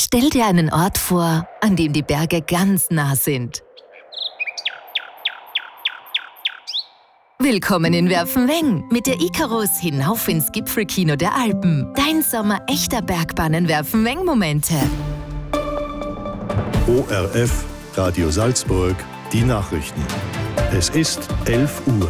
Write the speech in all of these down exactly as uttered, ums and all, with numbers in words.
Stell dir einen Ort vor, an dem die Berge ganz nah sind. Willkommen in Werfenweng mit der Icarus hinauf ins Gipfelkino der Alpen. Dein Sommer echter Bergbahnen-Werfenweng-Momente. O R F, Radio Salzburg, die Nachrichten. Es ist elf Uhr.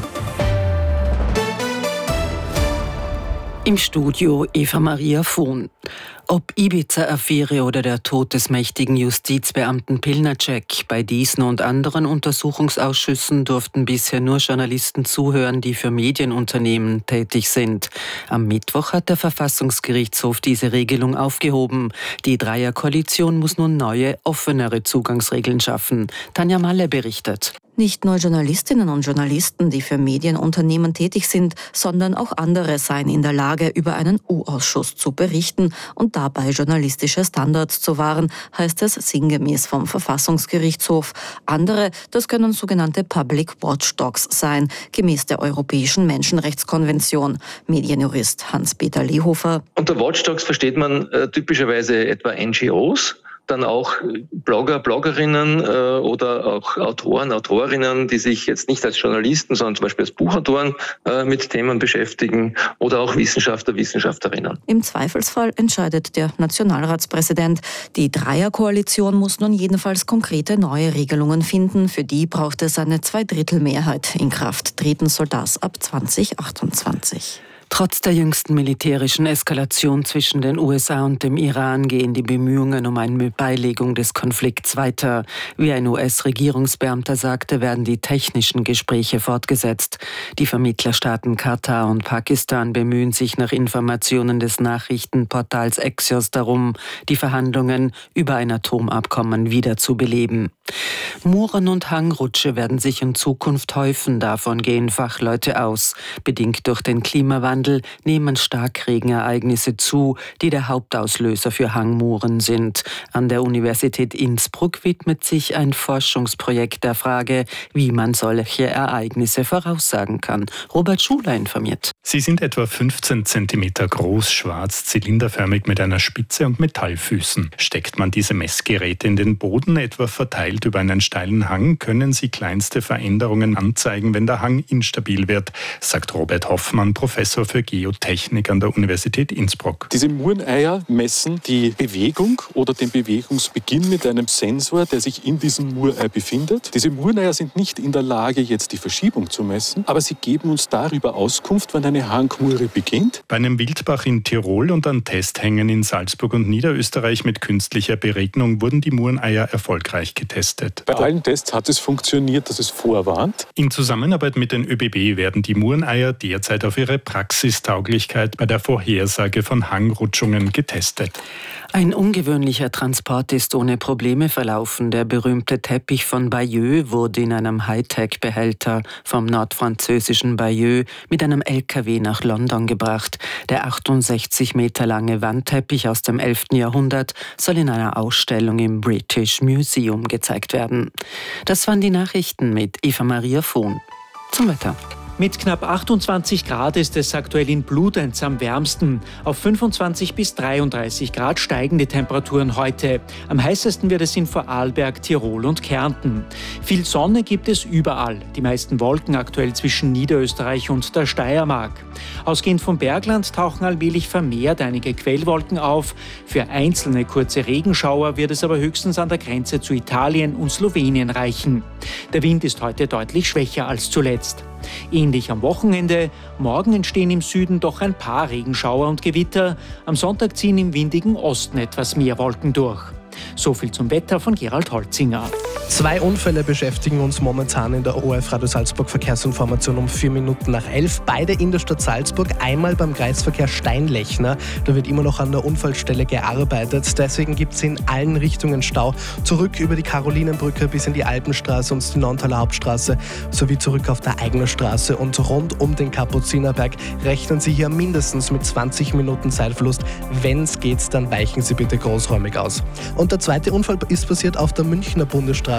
Im Studio Eva Maria Vohn. Ob Ibiza-Affäre oder der Tod des mächtigen Justizbeamten Pilnacek, bei diesen und anderen Untersuchungsausschüssen durften bisher nur Journalisten zuhören, die für Medienunternehmen tätig sind. Am Mittwoch hat der Verfassungsgerichtshof diese Regelung aufgehoben. Die Dreierkoalition muss nun neue, offenere Zugangsregeln schaffen. Tanja Malle berichtet. Nicht nur Journalistinnen und Journalisten, die für Medienunternehmen tätig sind, sondern auch andere seien in der Lage, über einen U-Ausschuss zu berichten und dabei journalistische Standards zu wahren, heißt es sinngemäß vom Verfassungsgerichtshof. Andere, das können sogenannte Public Watchdogs sein, gemäß der Europäischen Menschenrechtskonvention. Medienjurist Hans-Peter Lehofer. Unter Watchdogs versteht man äh, typischerweise etwa N G Os. Dann auch Blogger, Bloggerinnen äh, oder auch Autoren, Autorinnen, die sich jetzt nicht als Journalisten, sondern zum Beispiel als Buchautoren äh, mit Themen beschäftigen oder auch Wissenschaftler, Wissenschaftlerinnen. Im Zweifelsfall entscheidet der Nationalratspräsident. Die Dreierkoalition muss nun jedenfalls konkrete neue Regelungen finden. Für die braucht es eine Zweidrittelmehrheit. In Kraft treten soll das ab zwanzig achtundzwanzig. Trotz der jüngsten militärischen Eskalation zwischen den U S A und dem Iran gehen die Bemühungen um eine Beilegung des Konflikts weiter. Wie ein U S-Regierungsbeamter sagte, werden die technischen Gespräche fortgesetzt. Die Vermittlerstaaten Katar und Pakistan bemühen sich nach Informationen des Nachrichtenportals Axios darum, die Verhandlungen über ein Atomabkommen wiederzubeleben. Muren und Hangrutsche werden sich in Zukunft häufen, davon gehen Fachleute aus. Bedingt durch den Klimawandel nehmen Starkregenereignisse zu, die der Hauptauslöser für Hangmuren sind. An der Universität Innsbruck widmet sich ein Forschungsprojekt der Frage, wie man solche Ereignisse voraussagen kann. Robert Schuler informiert. Sie sind etwa fünfzehn Zentimeter groß, schwarz, zylinderförmig mit einer Spitze und Metallfüßen. Steckt man diese Messgeräte in den Boden, etwa verteilt über einen steilen Hang, können sie kleinste Veränderungen anzeigen, wenn der Hang instabil wird, sagt Robert Hoffmann, Professor für Geotechnik an der Universität Innsbruck. Diese Mureneier messen die Bewegung oder den Bewegungsbeginn mit einem Sensor, der sich in diesem Murei befindet. Diese Mureneier sind nicht in der Lage, jetzt die Verschiebung zu messen, aber sie geben uns darüber Auskunft, wann eine Hangmure beginnt. Bei einem Wildbach in Tirol und an Testhängen in Salzburg und Niederösterreich mit künstlicher Beregnung wurden die Mureneier erfolgreich getestet. Bei allen Tests hat es funktioniert, dass es vorwarnt. In Zusammenarbeit mit den ÖBB werden die Mureneier derzeit auf ihre Praxistauglichkeit bei der Vorhersage von Hangrutschungen getestet. Ein ungewöhnlicher Transport ist ohne Probleme verlaufen. Der berühmte Teppich von Bayeux wurde in einem Hightech-Behälter vom nordfranzösischen Bayeux mit einem L K W nach London gebracht. Der achtundsechzig Meter lange Wandteppich aus dem elften Jahrhundert soll in einer Ausstellung im British Museum gezeigt werden. Das waren die Nachrichten mit Eva Maria Vohn. Zum Wetter. Mit knapp achtundzwanzig Grad ist es aktuell in Bludenz am wärmsten. Auf fünfundzwanzig bis dreiunddreißig Grad steigen die Temperaturen heute. Am heißesten wird es in Vorarlberg, Tirol und Kärnten. Viel Sonne gibt es überall. Die meisten Wolken aktuell zwischen Niederösterreich und der Steiermark. Ausgehend vom Bergland tauchen allmählich vermehrt einige Quellwolken auf. Für einzelne kurze Regenschauer wird es aber höchstens an der Grenze zu Italien und Slowenien reichen. Der Wind ist heute deutlich schwächer als zuletzt. Ähnlich am Wochenende. Morgen entstehen im Süden doch ein paar Regenschauer und Gewitter. Am Sonntag ziehen im windigen Osten etwas mehr Wolken durch. So viel zum Wetter von Gerald Holzinger. Zwei Unfälle beschäftigen uns momentan in der O R F Radio Salzburg Verkehrsinformation um vier Minuten nach elf. Beide in der Stadt Salzburg. Einmal beim Kreisverkehr Steinlechner. Da wird immer noch an der Unfallstelle gearbeitet. Deswegen gibt es in allen Richtungen Stau. Zurück über die Karolinenbrücke bis in die Alpenstraße und die Nauntaler Hauptstraße sowie zurück auf der Eigner Straße. Und rund um den Kapuzinerberg rechnen Sie hier mindestens mit zwanzig Minuten Zeitverlust. Wenn es geht, dann weichen Sie bitte großräumig aus. Und der zweite Unfall ist passiert auf der Münchner Bundesstraße.